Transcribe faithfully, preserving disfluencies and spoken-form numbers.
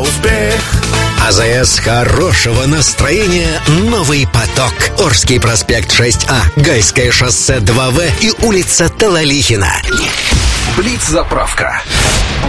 успех. АЗС хорошего настроения «Новый поток». Орский проспект шесть А, Гайское шоссе два В и улица Талалихина. Блиц-заправка.